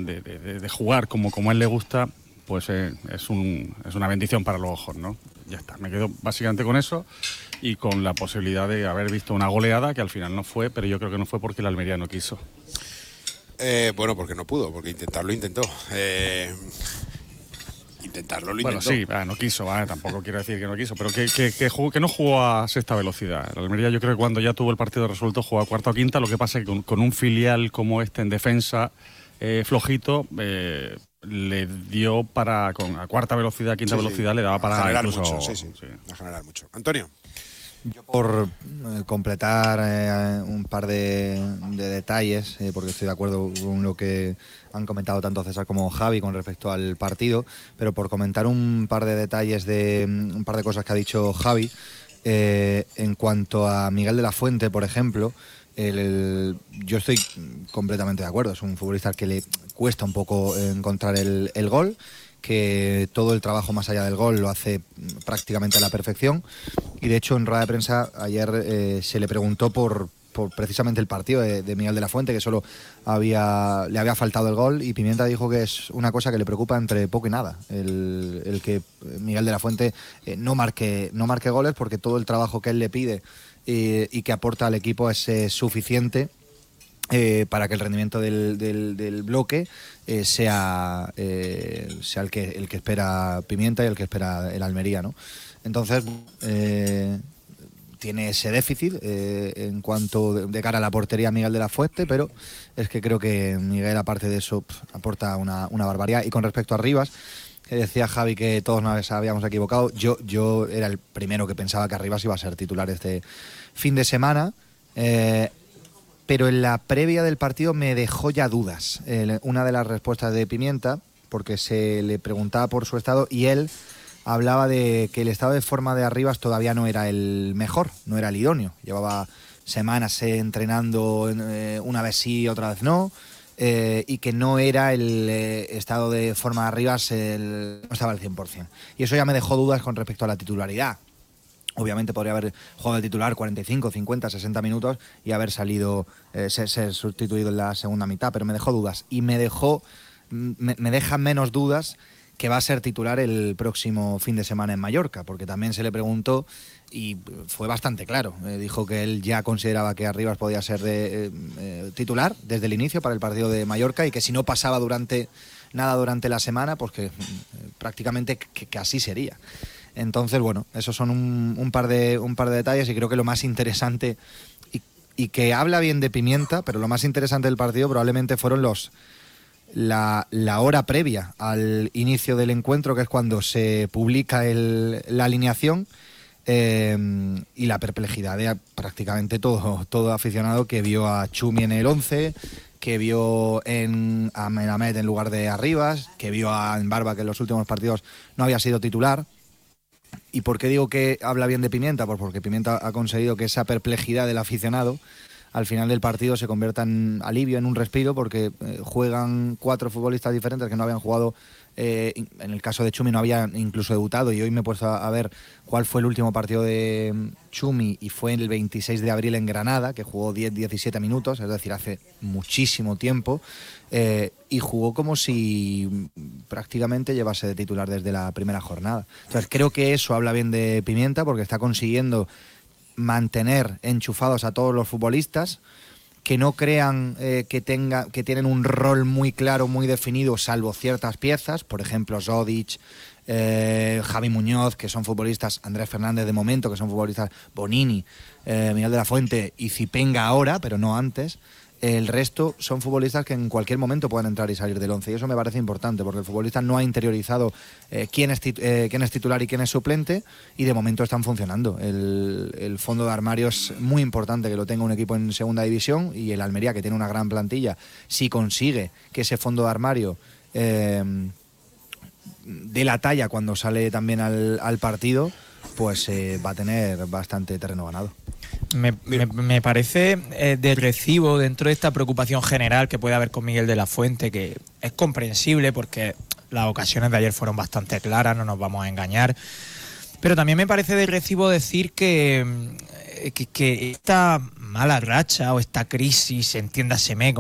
de jugar como a él le gusta, pues es una bendición para los ojos, ¿no? Ya está, me quedo básicamente con eso y con la posibilidad de haber visto una goleada que al final no fue, pero yo creo que no fue porque el Almería no quiso. Bueno, porque no pudo, porque intentarlo intentó. Intentarlo lo intentó. Bueno, sí, no quiso, tampoco quiero decir que no quiso, pero que no jugó a sexta velocidad. El Almería, yo creo que cuando ya tuvo el partido resuelto jugó a cuarta o quinta, lo que pasa es que con un filial como este en defensa flojito, le dio a cuarta velocidad, quinta velocidad, le daba para generar incluso, mucho, a generar mucho. Antonio. Yo por completar un par de detalles, porque estoy de acuerdo con lo que han comentado tanto César como Javi con respecto al partido, pero por comentar un par de detalles de un par de cosas que ha dicho Javi, en cuanto a Miguel de la Fuente, por ejemplo, yo estoy completamente de acuerdo. Es un futbolista al que le cuesta un poco encontrar el gol, que todo el trabajo más allá del gol lo hace prácticamente a la perfección, y de hecho en rueda de prensa ayer se le preguntó por precisamente el partido de Miguel de la Fuente, que solo le había faltado el gol, y Pimienta dijo que es una cosa que le preocupa entre poco y nada, el que Miguel de la Fuente no marque goles, porque todo el trabajo que él le pide y que aporta al equipo es suficiente para que el rendimiento del bloque sea el que espera Pimienta y el que espera el Almería, ¿no? Entonces tiene ese déficit en cuanto de cara a la portería Miguel de la Fuente, pero es que creo que Miguel, aparte de eso, aporta una barbaridad. Y con respecto a Rivas, que decía Javi que todos nos habíamos equivocado, yo era el primero que pensaba que Rivas iba a ser titular este fin de semana, pero en la previa del partido me dejó ya dudas una de las respuestas de Pimienta, porque se le preguntaba por su estado y él hablaba de que el estado de forma de Arribas todavía no era el mejor, no era el idóneo. Llevaba semanas entrenando, una vez sí, otra vez no, y que no era el estado de forma de Arribas, no estaba al 100%. Y eso ya me dejó dudas con respecto a la titularidad. Obviamente podría haber jugado de titular 45, 50, 60 minutos y haber salido, ser sustituido en la segunda mitad, pero me dejó dudas. Y me deja menos dudas que va a ser titular el próximo fin de semana en Mallorca, porque también se le preguntó y fue bastante claro. Dijo que él ya consideraba que Arribas podía ser titular desde el inicio para el partido de Mallorca, y que si no pasaba durante la semana, pues que prácticamente que así sería. Entonces, bueno, esos son un par de detalles, y creo que lo más interesante, y que habla bien de Pimienta, pero lo más interesante del partido probablemente fueron la hora previa al inicio del encuentro, que es cuando se publica la alineación, y la perplejidad de prácticamente todo aficionado que vio a Chumi en el 11, que vio a Melamed en lugar de Arribas, que vio a Barba, que en los últimos partidos no había sido titular. ¿Y por qué digo que habla bien de Pimienta? Pues porque Pimienta ha conseguido que esa perplejidad del aficionado al final del partido se convierta en alivio, en un respiro, porque juegan 4 futbolistas diferentes que no habían jugado. En el caso de Chumi no había incluso debutado, y hoy me he puesto a ver cuál fue el último partido de Chumi, y fue el 26 de abril en Granada, que jugó 10-17 minutos, es decir, hace muchísimo tiempo, y jugó como si prácticamente llevase de titular desde la primera jornada. Entonces creo que eso habla bien de Pimienta, porque está consiguiendo mantener enchufados a todos los futbolistas, que no crean que tienen un rol muy claro, muy definido, salvo ciertas piezas, por ejemplo Zodic, Javi Muñoz, que son futbolistas, Andrés Fernández de momento, que son futbolistas, Bonini, Miguel de la Fuente y Zipenga ahora, pero no antes. El resto son futbolistas que en cualquier momento pueden entrar y salir del 11, y eso me parece importante, porque el futbolista no ha interiorizado quién es titular y quién es suplente, y de momento están funcionando. El fondo de armario es muy importante que lo tenga un equipo en segunda división, y el Almería, que tiene una gran plantilla, si consigue que ese fondo de armario dé la talla cuando sale también al partido, pues va a tener bastante terreno ganado. Me parece de recibo dentro de esta preocupación general que puede haber con Miguel de la Fuente, que es comprensible porque las ocasiones de ayer fueron bastante claras, no nos vamos a engañar, pero también me parece de recibo decir que esta mala racha o esta crisis, entiéndaseme,